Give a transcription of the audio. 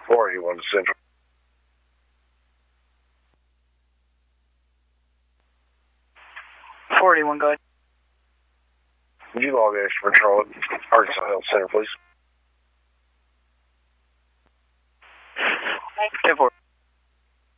481 to Central. 481, go ahead. Would you log extra patrol at Arkansas Health Center, please? 10-4.